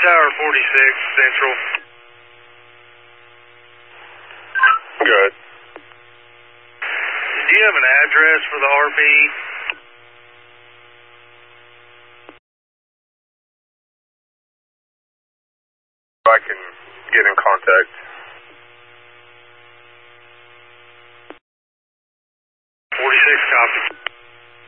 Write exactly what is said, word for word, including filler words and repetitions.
Tower forty-six, Central. Good. Do you have an address for the R P? I can get in contact.